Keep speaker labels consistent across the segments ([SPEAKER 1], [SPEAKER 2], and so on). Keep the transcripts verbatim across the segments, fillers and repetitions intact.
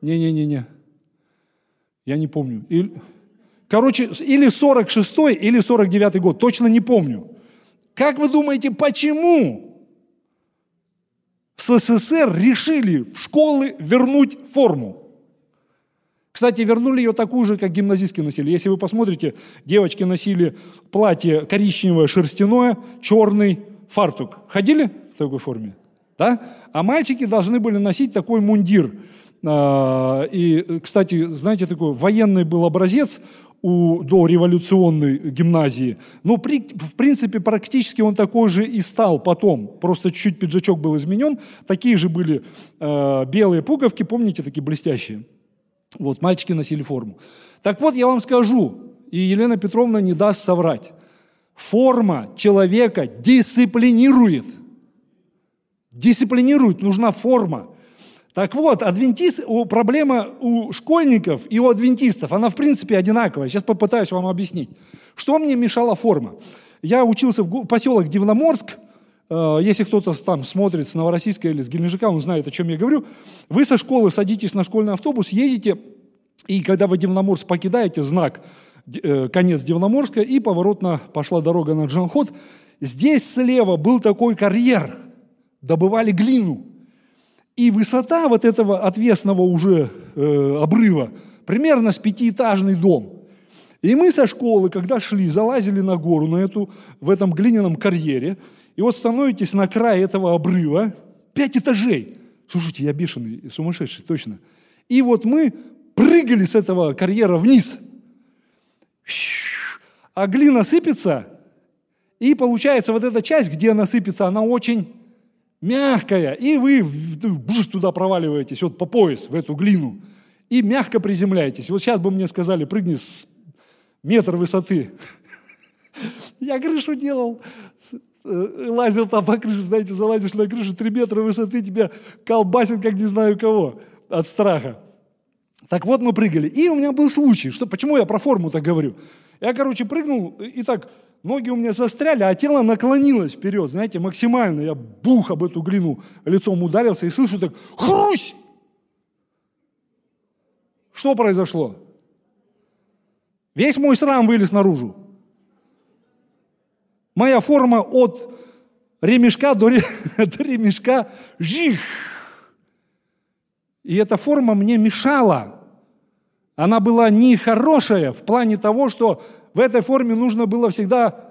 [SPEAKER 1] Не-не-не-не. Я не помню. Или, короче, или сорок шестой, или сорок девятый год. Точно не помню. Как вы думаете, почему в СССР решили в школы вернуть форму? Кстати, вернули ее такую же, как гимназистки носили. Если вы посмотрите, девочки носили платье коричневое, шерстяное, черный фартук. Ходили в такой форме? Да? А мальчики должны были носить такой мундир. И, кстати, знаете, такой военный был образец у дореволюционной гимназии. Но, при, в принципе, практически он такой же и стал потом. Просто чуть-чуть пиджачок был изменен. Такие же были э, белые пуговки, помните, такие блестящие. Вот, мальчики носили форму. Так вот, я вам скажу, и Елена Петровна не даст соврать. Форма человека дисциплинирует. Дисциплинирует, нужна форма. Так вот, адвентист, проблема у школьников и у адвентистов, она в принципе одинаковая. Сейчас попытаюсь вам объяснить. Что мне мешала форма? Я учился в поселок Дивноморск. Если кто-то там смотрит с Новороссийска или с Геленджика, он знает, о чем я говорю. Вы со школы садитесь на школьный автобус, едете, и когда вы Дивноморск покидаете, знак конец Дивноморска, и поворотно пошла дорога на Джанхот. Здесь слева был такой карьер, добывали глину. И высота вот этого отвесного уже э, обрыва примерно с пятиэтажный дом. И мы со школы, когда шли, залазили на гору на эту, в этом глиняном карьере, и вот становитесь на край этого обрыва, пять этажей. Слушайте, я бешеный, сумасшедший, точно. И вот мы прыгали с этого карьера вниз. А глина сыпется, и получается вот эта часть, где она сыпется, она очень мягкая, и вы бжж, туда проваливаетесь, вот по пояс в эту глину, и мягко приземляетесь. Вот сейчас бы мне сказали, прыгни с метр высоты. Я крышу делал, лазил там по крыше, знаете, залазишь на крышу, три метра высоты, тебя колбасит, как не знаю кого, от страха. Так вот мы прыгали. И у меня был случай, что, почему я про форму-то говорю. Я, короче, прыгнул, и так ноги у меня застряли, а тело наклонилось вперед, знаете, максимально. Я бух об эту глину лицом ударился и слышу так хрусь! Что произошло? Весь мой срам вылез наружу. Моя форма от ремешка до, ре... до ремешка жих. И эта форма мне мешала. Она была нехорошая в плане того, что в этой форме нужно было всегда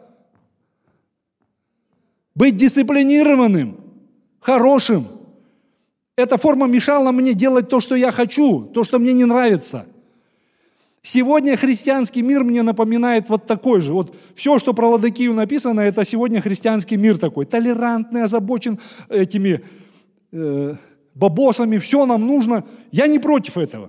[SPEAKER 1] быть дисциплинированным, хорошим. Эта форма мешала мне делать то, что я хочу, то, что мне не нравится. Сегодня христианский мир мне напоминает вот такой же. Вот все, что про Ладокию написано, это сегодня христианский мир такой. Толерантный, озабочен этими э, бабосами, все нам нужно. Я не против этого.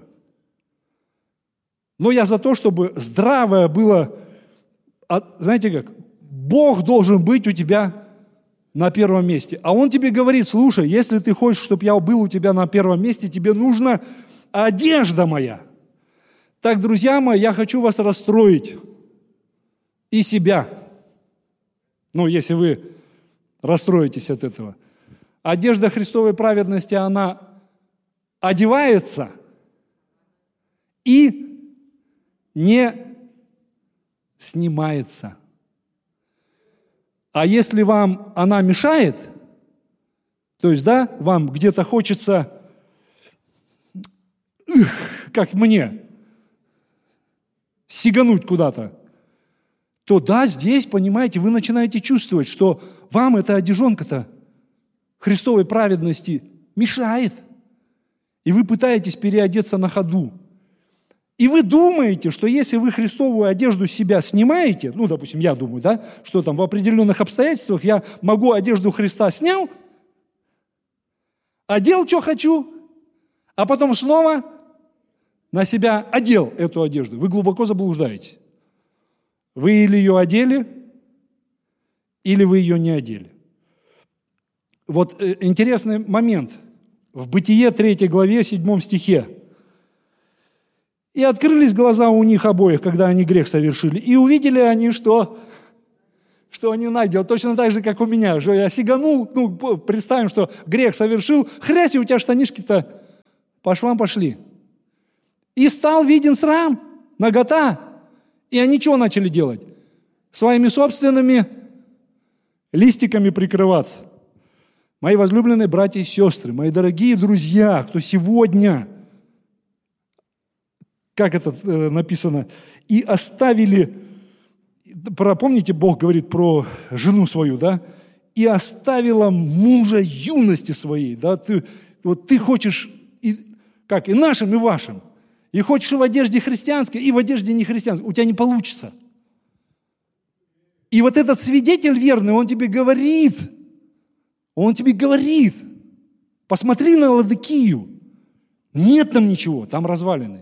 [SPEAKER 1] Но я за то, чтобы здравое было, знаете как, Бог должен быть у тебя на первом месте. А Он тебе говорит, слушай, если ты хочешь, чтобы я был у тебя на первом месте, тебе нужна одежда моя. Так, друзья мои, я хочу вас расстроить и себя. Ну, если вы расстроитесь от этого. Одежда Христовой праведности, она одевается и не снимается. А если вам она мешает, то есть, да, вам где-то хочется, эх, как мне, сигануть куда-то, то да, здесь, понимаете, вы начинаете чувствовать, что вам эта одежонка-то Христовой праведности мешает. И вы пытаетесь переодеться на ходу. И вы думаете, что если вы христовую одежду с себя снимаете, ну, допустим, я думаю, да, что там в определенных обстоятельствах я могу одежду Христа снял, одел, что хочу, а потом снова на себя одел эту одежду. Вы глубоко заблуждаетесь. Вы или ее одели, или вы ее не одели. Вот э, интересный момент. В Бытие третьей главе, седьмом стихе. И открылись глаза у них обоих, когда они грех совершили. И увидели они, что, что они наги. Вот точно так же, как у меня. Что я сиганул, ну, представим, что грех совершил. Хрясь, и у тебя штанишки-то по швам пошли. И стал виден срам, нагота. И они что начали делать? Своими собственными листиками прикрываться. Мои возлюбленные братья и сестры, мои дорогие друзья, кто сегодня, как это э, написано, и оставили, про, помните, Бог говорит про жену свою, да? И оставила мужа юности своей, да? Ты, вот ты хочешь, и, как, и нашим, и вашим. И хочешь и в одежде христианской, и в одежде нехристианской. У тебя не получится. И вот этот свидетель верный, он тебе говорит, он тебе говорит, посмотри на Ладыкию. Нет там ничего, там развалины.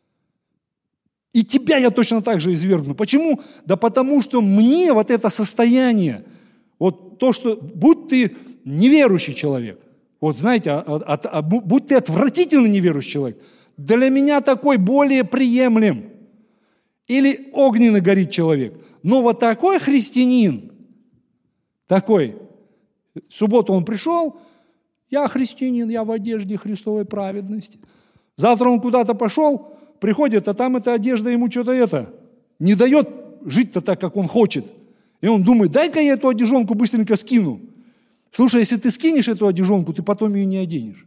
[SPEAKER 1] И тебя я точно так же извергну. Почему? Да потому что мне вот это состояние, вот то, что, будь ты неверующий человек, вот знаете, а, а, а, будь ты отвратительно неверующий человек, для меня такой более приемлем. Или огненно горит человек. Но вот такой христианин, такой, в субботу он пришел, я христианин, я в одежде Христовой праведности. Завтра он куда-то пошел, приходит, а там эта одежда ему что-то это, не дает жить-то так, как он хочет. И он думает, дай-ка я эту одежонку быстренько скину. Слушай, если ты скинешь эту одежонку, ты потом ее не оденешь.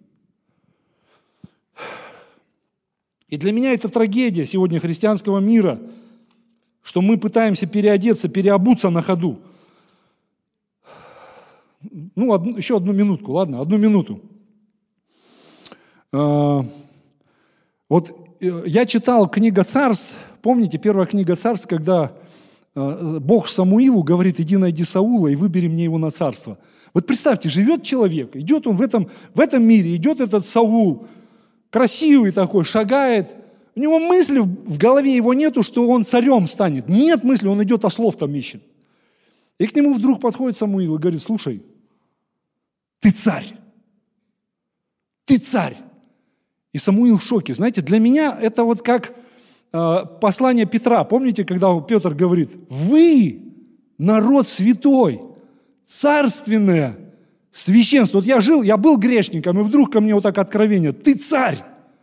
[SPEAKER 1] И для меня это трагедия сегодня христианского мира, что мы пытаемся переодеться, переобуться на ходу. Ну, одну, еще одну минутку, ладно, одну минуту. А, вот я читал книга Царств, помните, первая книга Царств, когда а, Бог Самуилу говорит, иди найди Саула и выбери мне его на царство. Вот представьте, живет человек, идет он в этом, в этом мире, идет этот Саул, красивый такой, шагает. У него мысли в голове его нету, что он царем станет. Нет мысли, он идет ослов там ищет. И к нему вдруг подходит Самуил и говорит, слушай, ты царь. Ты царь. И Самуил в шоке. Знаете, для меня это вот как э, послание Петра. Помните, когда Петр говорит, вы народ святой, царственное священство. Вот я жил, я был грешником, и вдруг ко мне вот так откровение. Ты царь!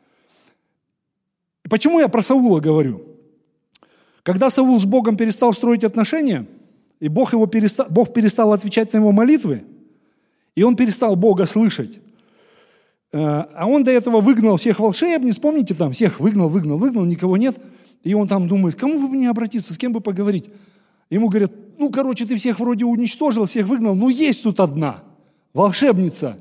[SPEAKER 1] И почему я про Саула говорю? Когда Саул с Богом перестал строить отношения, и Бог, его перестал, Бог перестал отвечать на его молитвы, и он перестал Бога слышать, а он до этого выгнал всех волшебниц, помните там, всех выгнал, выгнал, выгнал, никого нет, и он там думает, кому бы мне обратиться, с кем бы поговорить? Ему говорят, ну, короче, ты всех вроде уничтожил, всех выгнал, но есть тут одна волшебница,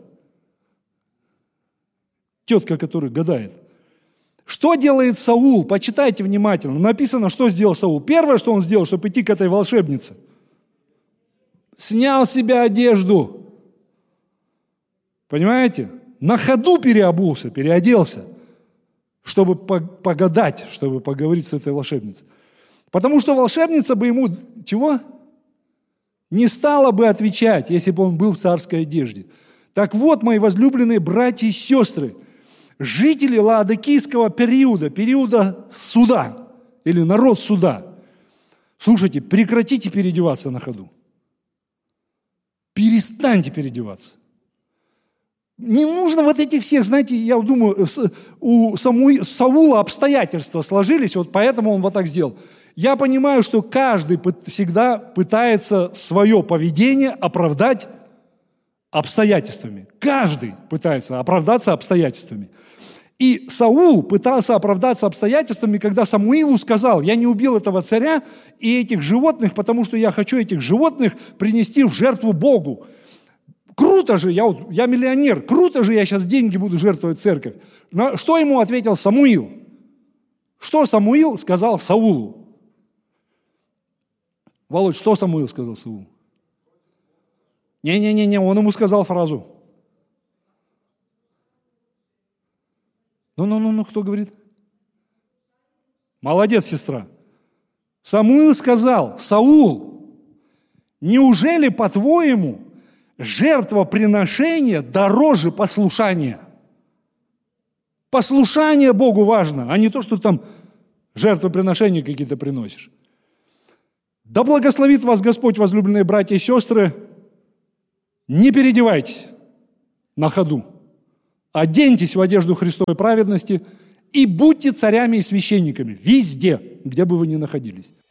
[SPEAKER 1] тетка, которая гадает. Что делает Саул? Почитайте внимательно. Написано, что сделал Саул. Первое, что он сделал, чтобы идти к этой волшебнице. Снял с себя одежду. Понимаете? На ходу переобулся, переоделся, чтобы погадать, чтобы поговорить с этой волшебницей. Потому что волшебница бы ему, чего? Не стала бы отвечать, если бы он был в царской одежде. Так вот, мои возлюбленные братья и сестры, жители лаодикийского периода, периода суда, или народ суда, слушайте, прекратите переодеваться на ходу. Перестаньте переодеваться. Не нужно вот этих всех, знаете, я думаю, у Самуи, Саула обстоятельства сложились, вот поэтому он вот так сделал. Я понимаю, что каждый всегда пытается свое поведение оправдать обстоятельствами. Каждый пытается оправдаться обстоятельствами. И Саул пытался оправдаться обстоятельствами, когда Самуилу сказал, я не убил этого царя и этих животных, потому что я хочу этих животных принести в жертву Богу. Круто же, я, вот, я миллионер, круто же я сейчас деньги буду жертвовать в церковь. Но что ему ответил Самуил? Что Самуил сказал Саулу? Володь, что Самуил сказал Саулу? Не-не-не, он ему сказал фразу. Ну-ну-ну, кто говорит? Молодец, сестра. Самуил сказал, Саул, неужели, по-твоему, жертвоприношение дороже послушания? Послушание Богу важно, а не то, что там жертвоприношения какие-то приносишь. Да благословит вас Господь, возлюбленные братья и сестры. Не переодевайтесь на ходу. Оденьтесь в одежду Христовой праведности И будьте царями и священниками везде, где бы вы ни находились.